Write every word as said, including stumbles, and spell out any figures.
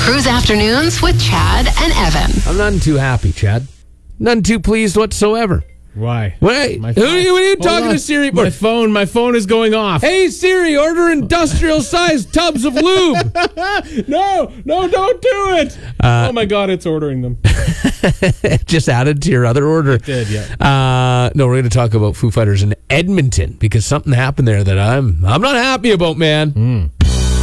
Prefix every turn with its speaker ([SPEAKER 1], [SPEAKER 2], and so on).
[SPEAKER 1] Cruise Afternoons with Chad and Evan.
[SPEAKER 2] I'm none too happy, Chad. None too pleased whatsoever.
[SPEAKER 3] Why?
[SPEAKER 2] Wait,
[SPEAKER 3] My
[SPEAKER 2] who are you, what are you talking
[SPEAKER 3] on.
[SPEAKER 2] to Siri for?
[SPEAKER 3] My phone, my phone is going off.
[SPEAKER 2] Hey Siri, order industrial-sized tubs of lube.
[SPEAKER 3] No, no, don't do it.
[SPEAKER 2] Uh,
[SPEAKER 3] oh my God, it's ordering them.
[SPEAKER 2] Just added to your other order.
[SPEAKER 3] It did, yeah.
[SPEAKER 2] Uh, no, we're going to talk about Foo Fighters in Edmonton because something happened there that I'm I'm not happy about, man.
[SPEAKER 3] Mm.